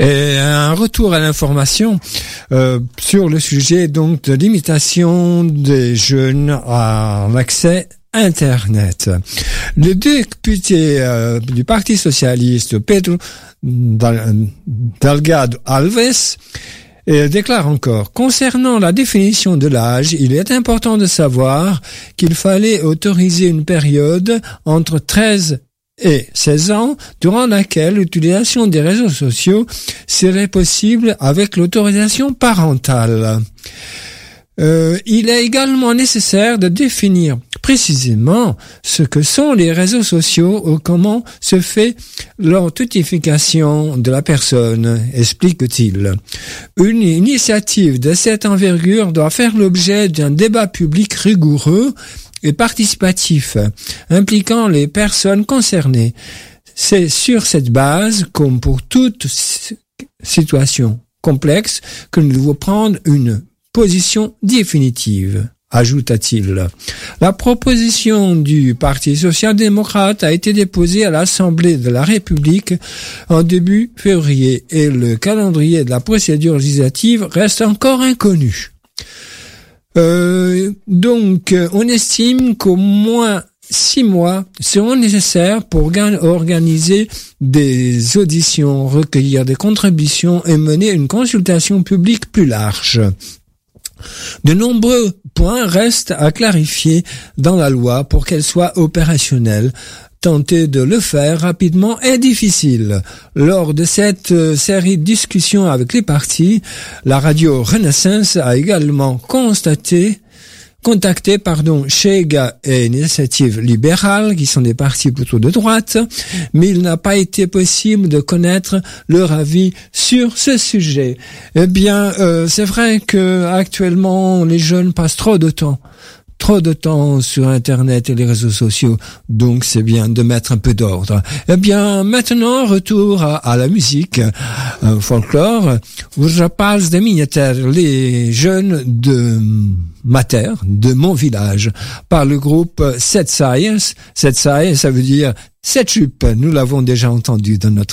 Et un retour à l'information sur le sujet donc de limitation des jeunes à l'accès Internet. Le député du Parti socialiste Pedro Delgado Alves déclare encore: concernant la définition de l'âge, il est important de savoir qu'il fallait autoriser une période entre 13 et 16 ans, durant laquelle l'utilisation des réseaux sociaux serait possible avec l'autorisation parentale. Il est également nécessaire de définir précisément ce que sont les réseaux sociaux ou comment se fait l'authentification de la personne, explique-t-il. Une initiative de cette envergure doit faire l'objet d'un débat public rigoureux et participatif, impliquant les personnes concernées. C'est sur cette base, comme pour toute situation complexe, que nous devons prendre une position définitive, ajouta-t-il. La proposition du Parti social-démocrate a été déposée à l'Assemblée de la République en début février et le calendrier de la procédure législative reste encore inconnu. Donc, on estime qu'au moins 6 mois seront nécessaires pour organiser des auditions, recueillir des contributions et mener une consultation publique plus large. De nombreux points restent à clarifier dans la loi pour qu'elle soit opérationnelle. Tenter de le faire rapidement est difficile. Lors de cette série de discussions avec les partis, la radio Renaissance a également contacté Chega et Initiative libérale, qui sont des partis plutôt de droite, mais il n'a pas été possible de connaître leur avis sur ce sujet. Eh bien, c'est vrai que actuellement les jeunes passent trop de temps sur Internet et les réseaux sociaux, donc c'est bien de mettre un peu d'ordre. Eh bien, maintenant, retour à la musique, folklore, où je parle des miniatures, les jeunes de ma terre, de mon village, par le groupe Set Science. Set Science, ça veut dire 7 jupes. Nous l'avons déjà entendu dans notre